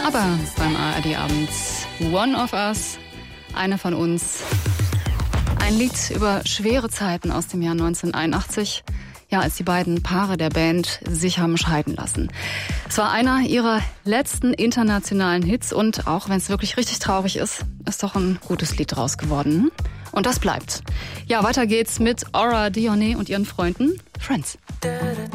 Aber beim ARD-Abend One of Us, eine von uns. Ein Lied über schwere Zeiten aus dem Jahr 1981. Ja, als die beiden Paare der Band sich haben scheiden lassen. Es war einer ihrer letzten internationalen Hits und auch wenn es wirklich richtig traurig ist doch ein gutes Lied draus geworden. Und das bleibt. Ja, weiter geht's mit Aura Dione und ihren Freunden Friends.